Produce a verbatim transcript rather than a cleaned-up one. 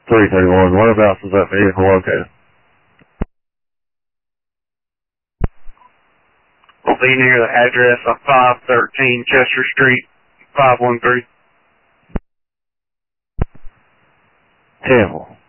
three thirty-one, whereabouts is that vehicle located? Will be near the address of five thirteen Chester Street, five one three. Temple.